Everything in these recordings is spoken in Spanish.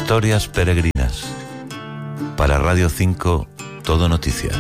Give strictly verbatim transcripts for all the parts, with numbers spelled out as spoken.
Historias peregrinas. Para Radio cinco, Todo Noticias.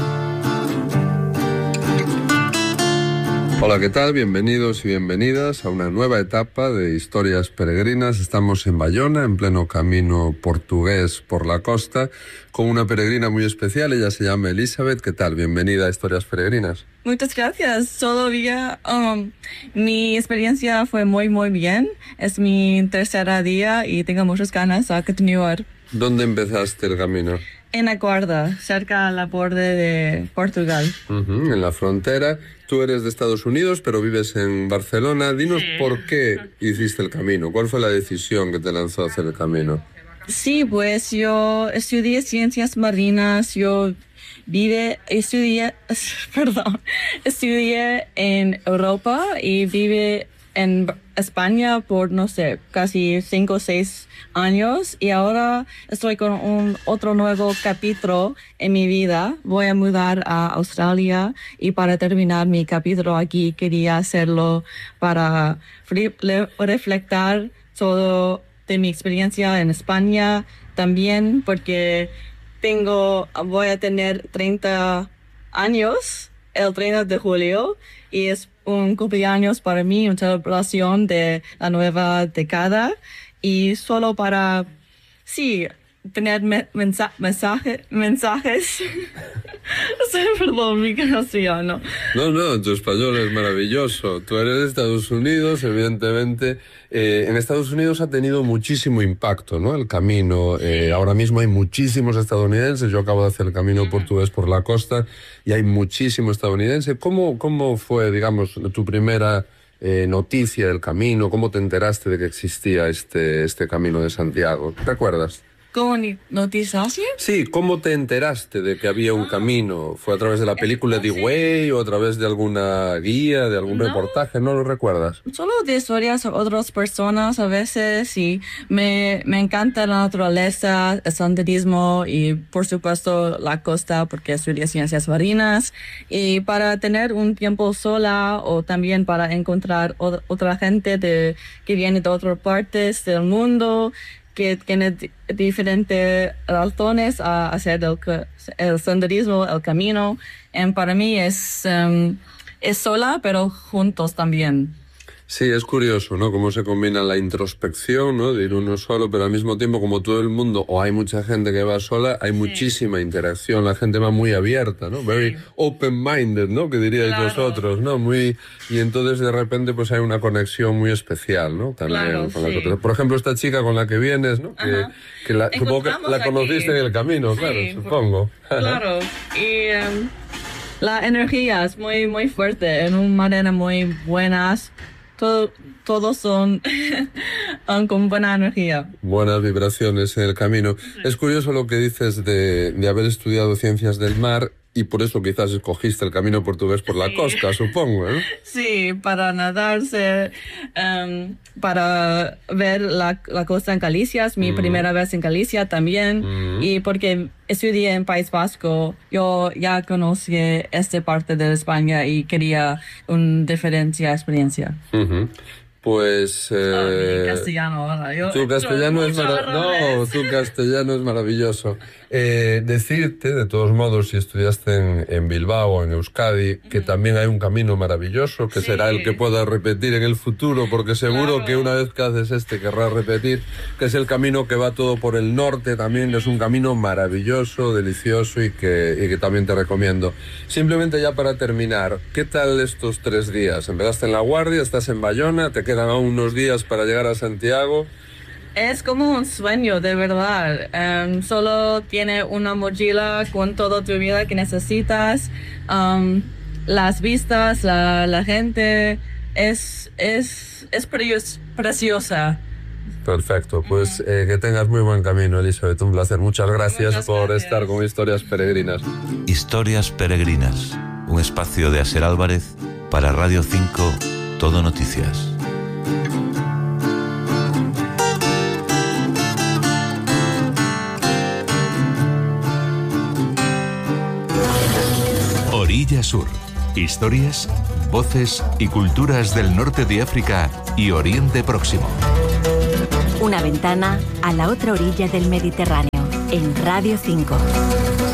Hola, ¿qué tal? Bienvenidos y bienvenidas a una nueva etapa de Historias Peregrinas. Estamos en Bayona, en pleno camino portugués por la costa, con una peregrina muy especial. Ella se llama Elizabeth. ¿Qué tal? Bienvenida a Historias Peregrinas. Muchas gracias. Todavía um, mi experiencia fue muy, muy bien. Es mi tercer día y tengo muchas ganas de continuar. ¿Dónde empezaste el camino? En la Guarda, cerca de la borde de Portugal. Uh-huh, en la frontera. Tú eres de Estados Unidos, pero vives en Barcelona. Dinos sí. ¿Por qué hiciste el camino? ¿Cuál fue la decisión que te lanzó a hacer el camino? Sí, pues yo estudié ciencias marinas. Yo vive, estudié, perdón, estudié en Europa y vive en España por, no sé, casi cinco o seis años, y ahora estoy con un otro nuevo capítulo en mi vida. Voy a mudar a Australia y para terminar mi capítulo aquí quería hacerlo para reflejar todo de mi experiencia en España también, porque tengo, voy a tener treinta años el treinta de julio y es un cumpleaños para mí, una celebración de la nueva década, y solo para, sí, tener me mensa mensaje, mensajes. Perdón, mi castellano. No, no, tu español es maravilloso. Tú eres de Estados Unidos, evidentemente. Eh, en Estados Unidos ha tenido muchísimo impacto, ¿no? El camino. Eh, ahora mismo hay muchísimos estadounidenses. Yo acabo de hacer el camino portugués por la costa y hay muchísimos estadounidenses. ¿Cómo, cómo fue, digamos, tu primera eh, noticia del camino? ¿Cómo te enteraste de que existía este, este camino de Santiago? ¿Te acuerdas? ¿Cómo noticias? Sí, ¿cómo te enteraste de que había un ah, camino? ¿Fue a través de la película The Way o a través de alguna guía, de algún no, reportaje? ¿No lo recuerdas? Solo de historias de otras personas a veces, y me, me encanta la naturaleza, el senderismo y por supuesto la costa porque estudié ciencias marinas, y para tener un tiempo sola o también para encontrar o, otra gente de, que viene de otras partes del mundo, que tiene diferentes razones a hacer el, el senderismo, el camino. Y para mí es, um, es sola, pero juntos también. Sí, es curioso, ¿no? Cómo se combina la introspección, ¿no? De ir uno solo, pero al mismo tiempo, como todo el mundo, o hay mucha gente que va sola, hay sí. muchísima interacción, la gente va muy abierta, ¿no? Very sí. open-minded, ¿no? Que diríais claro. vosotros, ¿no? Muy, y entonces de repente pues hay una conexión muy especial, ¿no? También claro, con sí. las otras. Por ejemplo, esta chica con la que vienes, ¿no? Que, que la, supongo que la conociste aquí en el camino, sí, claro, supongo. Claro, y um, la energía es muy, muy fuerte, en una manera muy buenas. Todo, todos son con buena energía. Buenas vibraciones en el camino. Sí. Es curioso lo que dices de, de haber estudiado ciencias del mar y por eso quizás escogiste el camino portugués por la sí. costa, supongo, ¿eh? Sí, para nadarse, um, para ver la, la costa en Galicia, es mi mm. primera vez en Galicia también, mm. y porque estudié en País Vasco, yo ya conocí esta parte de España y quería una diferente experiencia. Uh-huh. Pues eh, oh, castellano, ahora. Yo, tu castellano yo, es maravilloso. No, tu castellano es maravilloso. Eh, decirte, de todos modos, si estudiaste en, en Bilbao o en Euskadi, que mm. también hay un camino maravilloso, que sí. será el que puedas repetir en el futuro, porque seguro claro. que una vez que haces este querrás repetir, que es el camino que va todo por el norte, también mm. es un camino maravilloso, delicioso y que, y que también te recomiendo. Simplemente ya para terminar, ¿qué tal estos tres días? Empezaste en La Guardia, estás en Bayona, te quedan aún unos días para llegar a Santiago. Es como un sueño, de verdad. Um, solo tiene una mochila con toda tu vida que necesitas. Um, las vistas, la, la gente, es, es, es preciosa. Perfecto, pues eh, que tengas muy buen camino, Elizabeth. Un placer. Muchas gracias Muchas por gracias. estar con Historias Peregrinas. Historias Peregrinas, un espacio de Aser Álvarez para Radio cinco, Todo Noticias. Orilla Sur. Historias, voces y culturas del norte de África y Oriente Próximo. Una ventana a la otra orilla del Mediterráneo, en Radio cinco.